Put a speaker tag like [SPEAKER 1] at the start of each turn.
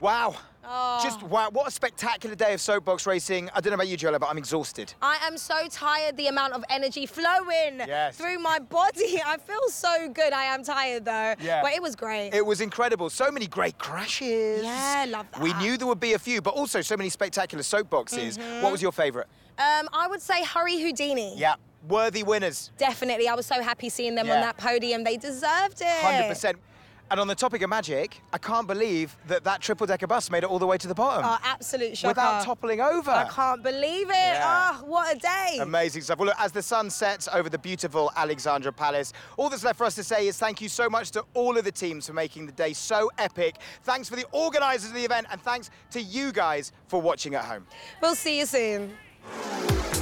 [SPEAKER 1] Wow.
[SPEAKER 2] Oh.
[SPEAKER 1] Just wow, what a spectacular day of soapbox racing. I don't know about you, Joella, but I'm exhausted.
[SPEAKER 2] I am so tired, the amount of energy flowing
[SPEAKER 1] Yes.
[SPEAKER 2] through my body. I feel so good. I am tired though.
[SPEAKER 1] Yeah.
[SPEAKER 2] But it was great.
[SPEAKER 1] It was incredible. So many great crashes.
[SPEAKER 2] Yeah, love that.
[SPEAKER 1] We knew there would be a few, but also so many spectacular soapboxes. What was your favourite?
[SPEAKER 2] I would say Hurry Houdini.
[SPEAKER 1] Yeah, worthy winners.
[SPEAKER 2] Definitely. I was so happy seeing them on
[SPEAKER 1] Yeah.
[SPEAKER 2] that podium. They deserved it.
[SPEAKER 1] 100%. And on the topic of magic, I can't believe that triple-decker bus made it all the way to the bottom.
[SPEAKER 2] Oh, absolute shocker.
[SPEAKER 1] Without toppling over.
[SPEAKER 2] I can't believe it.
[SPEAKER 1] Yeah.
[SPEAKER 2] Oh, what a day.
[SPEAKER 1] Amazing stuff. Well, look, as the sun sets over the beautiful Alexandra Palace, all that's left for us to say is thank you so much to all of the teams for making the day so epic. Thanks for the organisers of the event, and thanks to you guys for watching at home.
[SPEAKER 2] We'll see you soon.